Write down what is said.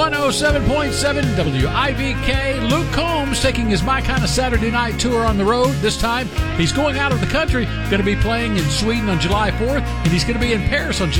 107.7 WIVK. Luke Combs taking his My Kind of Saturday Night tour on the road. This time, he's going out of the country. Going to be playing in Sweden on July 4th, and he's going to be in Paris on July